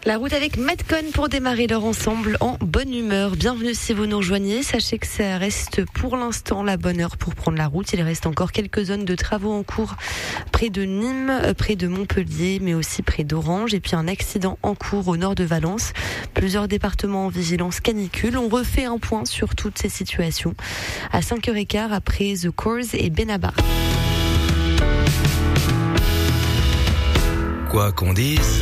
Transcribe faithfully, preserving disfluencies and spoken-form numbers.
La route avec Madcon pour démarrer leur ensemble en bonne humeur. Bienvenue si vous nous rejoignez. Sachez que ça reste pour l'instant la bonne heure pour prendre la route. Il reste encore quelques zones de travaux en cours près de Nîmes, près de Montpellier, mais aussi près d'Orange. Et puis un accident en cours au nord de Valence. Plusieurs départements en vigilance canicule. On refait un point sur toutes ces situations à cinq heures quinze après The Corrs et Benabar. Quoi qu'on dise,